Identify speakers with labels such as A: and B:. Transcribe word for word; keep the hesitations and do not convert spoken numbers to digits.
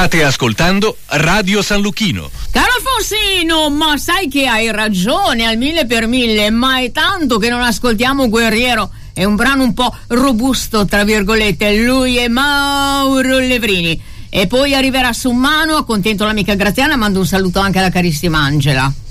A: State ascoltando Radio San Lucchino.
B: Caro Alfonsino, ma sai che hai ragione al mille per mille, ma è tanto che non ascoltiamo Guerriero. È un brano un po' robusto, tra virgolette. Lui è Mauro Levrini. E poi arriverà su mano, accontento l'amica Graziana, mando un saluto anche alla carissima Angela.